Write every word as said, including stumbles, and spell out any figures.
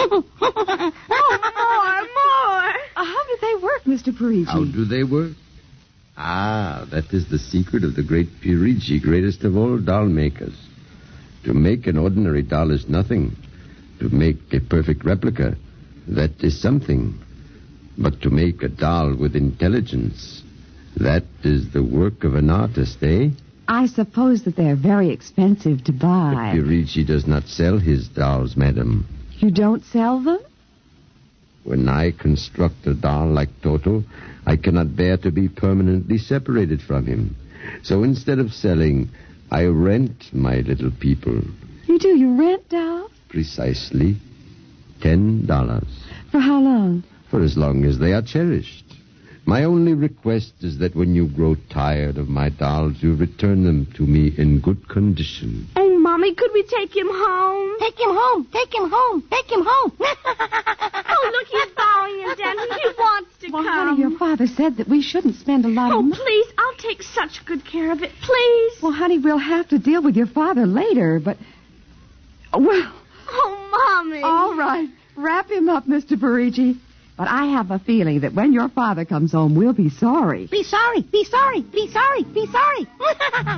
more, more. Uh, how do they work, Mister Parigi? How do they work? Ah, that is the secret of the great Parigi, greatest of all doll makers. To make an ordinary doll is nothing. To make a perfect replica, that is something. But to make a doll with intelligence, that is the work of an artist, eh? I suppose that they're very expensive to buy. But Parigi does not sell his dolls, madam. You don't sell them? When I construct a doll like Toto, I cannot bear to be permanently separated from him. So instead of selling, I rent my little people. You do? You rent dolls? Precisely. Ten dollars. For how long? For as long as they are cherished. My only request is that when you grow tired of my dolls, you return them to me in good condition. Oh, Mommy, could we take him home? Take him home. Take him home. Take him home. Oh, look, he's bowing and dancing. He wants to Well, come. honey, your father said that we shouldn't spend a lot Oh, of money. please, I'll take such good care of it. Please. Well, honey, we'll have to deal with your father later, but... Well, Oh, Mommy. all right. Wrap him up, Mister Parigi. But I have a feeling that when your father comes home, we'll be sorry. Be sorry. Be sorry. Be sorry. Be sorry.